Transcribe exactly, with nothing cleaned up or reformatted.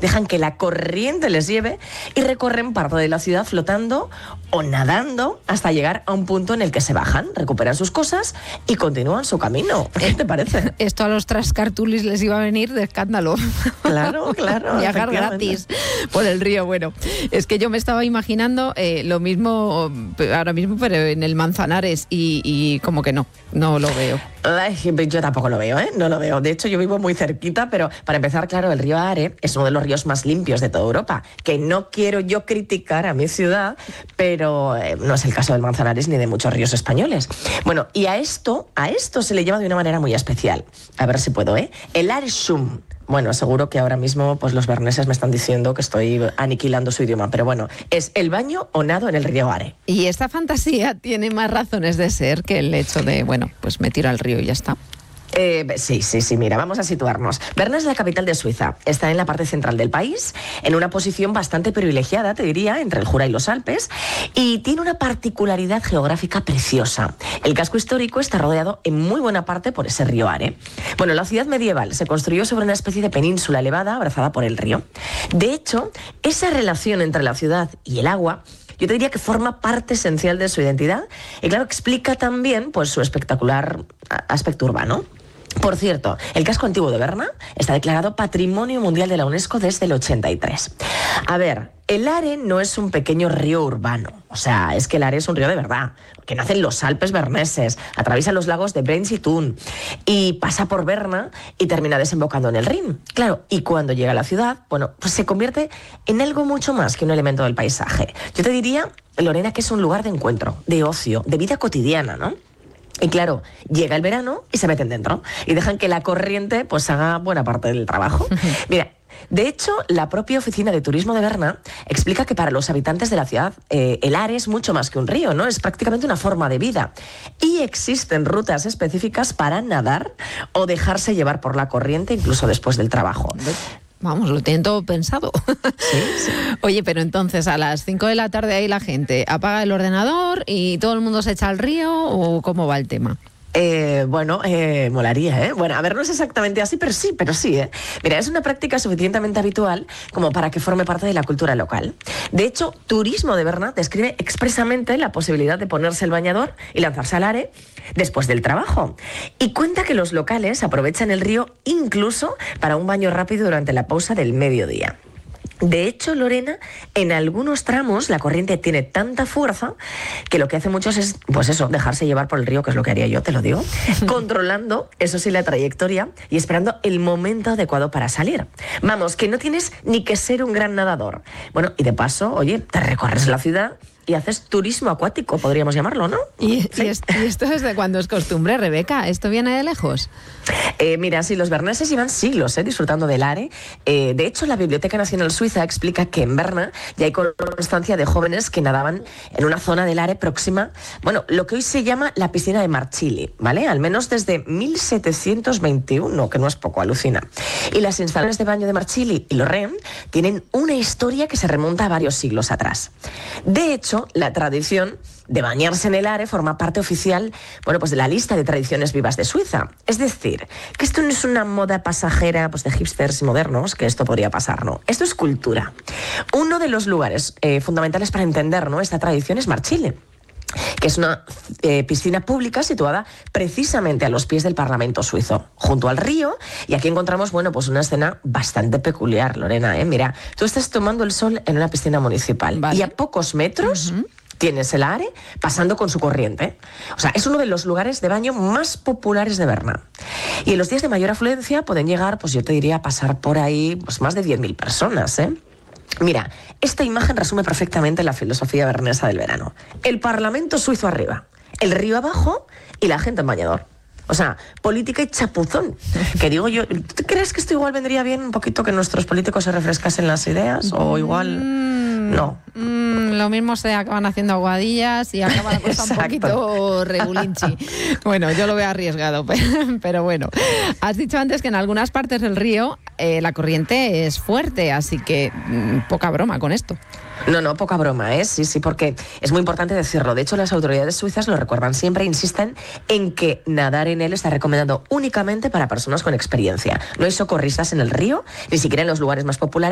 dejan que la corriente les lleve y recorren parte de la ciudad flotando o nadando hasta llegar a un punto en el que se bajan, recuperan sus cosas y continúan su camino. ¿Qué te parece? Esto a los trascartulis les iba a venir de escándalo. Claro, claro. Viajar gratis por el río. Bueno, es que yo me estaba imaginando eh, lo mismo ahora mismo, pero en el Manzanares y, y como que no, no lo veo. Ay, yo tampoco lo veo, ¿eh? No lo veo. De hecho, yo vivo muy cerquita, pero para empezar, claro, el río Are es uno de los ríos más limpios de toda Europa. Que no quiero yo criticar a mi ciudad, pero eh, no es el caso del Manzanares ni de muchos ríos españoles. Bueno, y a esto, a esto se le llama de una manera muy especial. A ver si puedo, ¿eh? El Aresum. Bueno, seguro que ahora mismo pues los berneses me están diciendo que estoy aniquilando su idioma, pero bueno, es el baño o nado en el río Are. Y esta fantasía tiene más razones de ser que el hecho de, bueno, pues me tiro al río y ya está. Eh, sí, sí, sí, mira, vamos a situarnos. Berna es la capital de Suiza, está en la parte central del país, en una posición bastante privilegiada, te diría, entre el Jura y los Alpes, y tiene una particularidad geográfica preciosa. El casco histórico está rodeado en muy buena parte por ese río Are. Bueno, la ciudad medieval se construyó sobre una especie de península elevada abrazada por el río. De hecho, esa relación entre la ciudad y el agua, yo te diría que forma parte esencial de su identidad y claro, explica también pues, su espectacular aspecto urbano. Por cierto, el casco antiguo de Berna está declarado Patrimonio Mundial de la UNESCO desde el ochenta y tres. A ver, el Are no es un pequeño río urbano, o sea, es que el Are es un río de verdad, que nace en los Alpes berneses, atraviesa los lagos de Bregenz y Thun y pasa por Berna y termina desembocando en el Rin. Claro, y cuando llega a la ciudad, bueno, pues se convierte en algo mucho más que un elemento del paisaje. Yo te diría, Lorena, que es un lugar de encuentro, de ocio, de vida cotidiana, ¿no? Y claro, llega el verano y se meten dentro y dejan que la corriente pues haga buena parte del trabajo. Mira, de hecho, la propia oficina de turismo de Berna explica que para los habitantes de la ciudad eh, el Are es mucho más que un río, ¿no? Es prácticamente una forma de vida. Y existen rutas específicas para nadar o dejarse llevar por la corriente incluso después del trabajo. Vamos, lo tienen todo pensado. Sí, sí. Oye, pero entonces a las cinco de la tarde ahí la gente apaga el ordenador y todo el mundo se echa al río, ¿o cómo va el tema? Eh, bueno, eh, molaría, ¿eh? Bueno, a ver, no es exactamente así, pero sí, pero sí, ¿eh? Mira, es una práctica suficientemente habitual como para que forme parte de la cultura local. De hecho, Turismo de Berna describe expresamente la posibilidad de ponerse el bañador y lanzarse al Are después del trabajo. Y cuenta que los locales aprovechan el río incluso para un baño rápido durante la pausa del mediodía. De hecho, Lorena, en algunos tramos la corriente tiene tanta fuerza que lo que hace muchos es, pues eso, dejarse llevar por el río, que es lo que haría yo, te lo digo, controlando, eso sí, la trayectoria y esperando el momento adecuado para salir. Vamos, que no tienes ni que ser un gran nadador. Bueno, y de paso, oye, te recorres la ciudad y haces turismo acuático, podríamos llamarlo, ¿no? ¿Y, ¿Sí? y, esto, ¿Y esto es de cuando es costumbre, Rebeca? ¿Esto viene de lejos? Eh, mira, sí, los berneses llevan siglos eh, disfrutando del Are. Eh, de hecho, la Biblioteca Nacional Suiza explica que en Berna ya hay constancia de jóvenes que nadaban en una zona del Are próxima, bueno, lo que hoy se llama la piscina de Marchili, ¿vale? Al menos desde mil setecientos veintiuno, que no es poco, alucina. Y las instalaciones de baño de Marchili y Lorraine tienen una historia que se remonta a varios siglos atrás. De hecho, la tradición de bañarse en el Are forma parte oficial, bueno, pues de la lista de tradiciones vivas de Suiza. Es decir, que esto no es una moda pasajera pues de hipsters y modernos, que esto podría pasar, ¿no? Esto es cultura. Uno de los lugares eh, fundamentales para entender, ¿no?, esta tradición es Marchili, que es una eh, piscina pública situada precisamente a los pies del Parlamento suizo, junto al río, y aquí encontramos, bueno, pues una escena bastante peculiar, Lorena, ¿eh? Mira, tú estás tomando el sol en una piscina municipal, vale, y a pocos metros uh-huh. tienes el Are pasando con su corriente. O sea, es uno de los lugares de baño más populares de Berna. Y en los días de mayor afluencia pueden llegar, pues yo te diría, a pasar por ahí pues más de diez mil personas, ¿eh? Mira, esta imagen resume perfectamente la filosofía bernesa del verano. El Parlamento suizo arriba, el río abajo y la gente en bañador. O sea, política y chapuzón. Que digo yo, ¿tú crees que esto igual vendría bien un poquito que nuestros políticos se refrescasen las ideas? O igual... No. Mm, lo mismo se acaban haciendo aguadillas y acaba la cosa un poquito regulinchi. Bueno, yo lo veo arriesgado, pero, pero bueno. Has dicho antes que en algunas partes del río eh, la corriente es fuerte, así que mm, poca broma con esto. No, no, poca broma, ¿eh? Sí, sí, porque es muy importante decirlo. De hecho, las autoridades suizas lo recuerdan siempre e insisten en que nadar en él está recomendado únicamente para personas con experiencia. No hay socorristas en el río, ni siquiera en los lugares más populares.